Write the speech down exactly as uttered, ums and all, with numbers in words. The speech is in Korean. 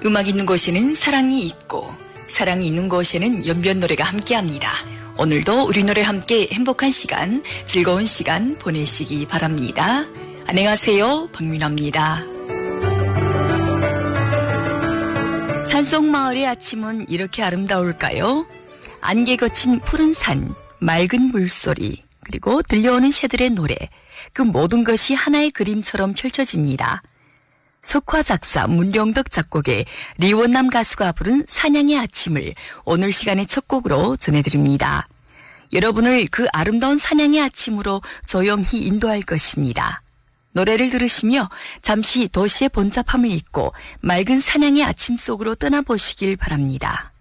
음악 있는 곳에는 사랑이 있고 사랑이 있는 곳에는 연변 노래가 함께합니다. 오늘도 우리 노래 함께 행복한 시간, 즐거운 시간 보내시기 바랍니다. 안녕하세요, 박민아입니다. 산속마을의 아침은 이렇게 아름다울까요? 안개 거친 푸른 산, 맑은 물소리, 그리고 들려오는 새들의 노래, 그 모든 것이 하나의 그림처럼 펼쳐집니다. 석화 작사, 문령덕 작곡의 리원남 가수가 부른 사냥의 아침을 오늘 시간의 첫 곡으로 전해드립니다. 여러분을 그 아름다운 사냥의 아침으로 조용히 인도할 것입니다. 노래를 들으시며 잠시 도시의 번잡함을 잊고 맑은 사냥의 아침 속으로 떠나보시길 바랍니다.